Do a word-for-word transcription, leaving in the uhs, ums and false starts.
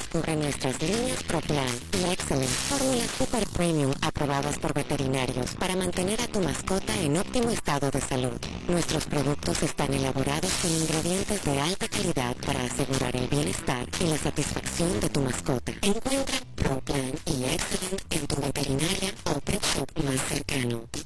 descubre nuestras líneas ProPlan y Excellent, fórmula Super Premium aprobadas por veterinarios para mantener a tu mascota en óptimo estado de salud. Nuestros productos están elaborados con ingredientes de alta calidad para asegurar el bienestar y la satisfacción de tu mascota. Encuentra ProPlan y Excellent en tu veterinaria o pet shop más cercano.